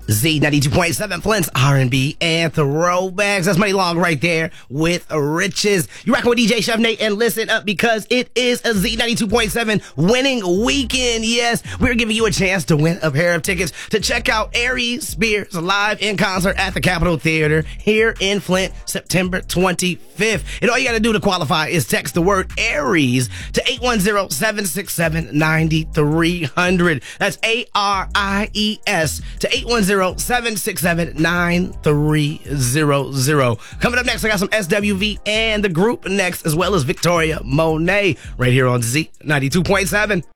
Z92.7 Flint's R&B and throwbacks. That's Money Long right there with Riches. You rocking with DJ Chef Nate, and listen up because it is a Z92.7 winning weekend. Yes, we're giving you a chance to win a pair of tickets to check out Aries Spears live in concert at the Capitol Theater here in Flint, September 25th. And all you got to do to qualify is text the word Aries to 810-767-9300. That's ARIES to 810-767-9300. Coming up next, I got some SWV and the group next, as well as Victoria Monet right here on Z92.7.